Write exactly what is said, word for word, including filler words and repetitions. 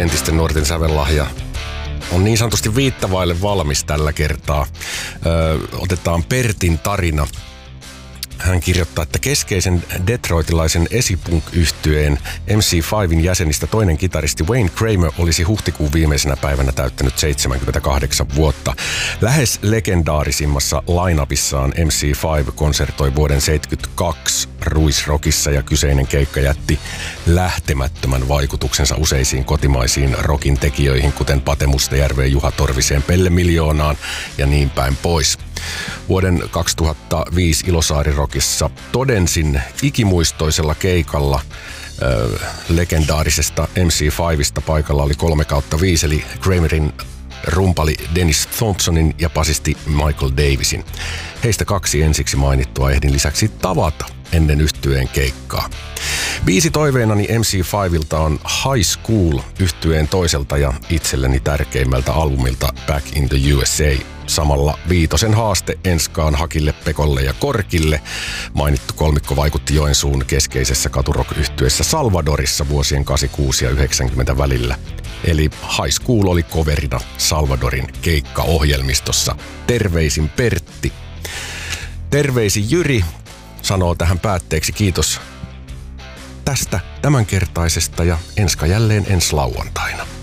entisten nuorten sävellahja on niin sanotusti viittavaille valmis tällä kertaa. Öö, otetaan Pertin tarina. Hän kirjoittaa, että keskeisen detroitilaisen esipunk-yhtyeen M C viiden jäsenistä toinen kitaristi Wayne Kramer olisi huhtikuun viimeisenä päivänä täyttänyt seitsemänkymmentäkahdeksan vuotta. Lähes legendaarisimmassa line-upissaan M C viisi konsertoi vuoden seitsemänkymmentäkaksi Ruisrockissa ja kyseinen keikka jätti lähtemättömän vaikutuksensa useisiin kotimaisiin rockin tekijöihin, kuten Pate Mustajärveen, Juha Torviseen, Pelle Miljoonaan ja niin päin pois. Vuoden kaksituhattaviisi Ilosaari-rockissa todensin ikimuistoisella keikalla äh, legendaarisesta M C viidestä paikalla oli kolme kautta viisi, eli Kramerin rumpali Dennis Thompsonin ja basisti Michael Davisin. Heistä kaksi ensiksi mainittua ehdin lisäksi tavata ennen yhtyeen keikkaa. Biisi toiveenani M C viideltä on High School yhtyeen toiselta ja itselleni tärkeimmältä albumilta Back in the U S A. Samalla viitosen haaste Enskaan, Hakille, Pekolle ja Korkille. Mainittu kolmikko vaikutti Joensuun keskeisessä katurock-yhtyeessä Salvadorissa vuosien kahdeksankymmentäkuusi ja yhdeksänkymmentä välillä. Eli High School oli coverina Salvadorin keikkaohjelmistossa. Terveisin Pertti. Terveisin Jyri sanoo tähän päätteeksi kiitos tästä tämänkertaisesta ja Enska jälleen ensi lauantaina.